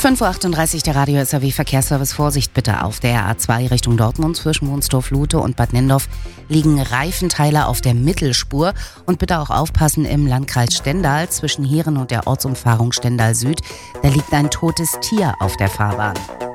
5.38 Uhr, der Radio SAW Verkehrsservice. Vorsicht bitte auf der A2 Richtung Dortmund zwischen Wunstorf-Lute und Bad Nendorf liegen Reifenteile auf der Mittelspur. Und bitte auch aufpassen im Landkreis Stendal zwischen Heeren und der Ortsumfahrung Stendal Süd. Da liegt ein totes Tier auf der Fahrbahn.